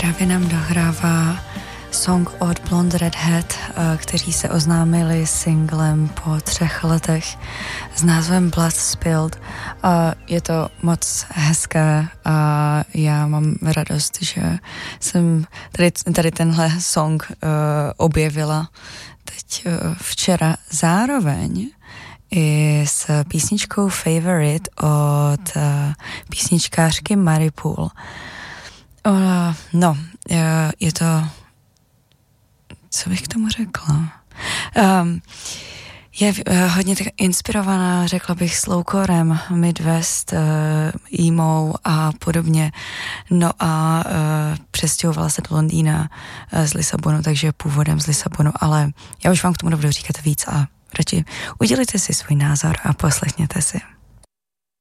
právě nám dohrává song od Blonde Redhead, kteří se oznámili singlem po 3 letech s názvem Blood Spilled. Je to moc hezké a já mám radost, že jsem tady tenhle song objevila teď včera. Zároveň i s písničkou Favorite od písničkářky Mary Poole. Je to... Co bych k tomu řekla? Je hodně tak inspirovaná, řekla bych, slowcorem, Midwest, emo a podobně. No a přestěhovala se do Londýna z Lisabonu, takže původem z Lisabonu, ale já už vám k tomu nebudu říkat víc a radši udělejte si svůj názor a poslechněte si.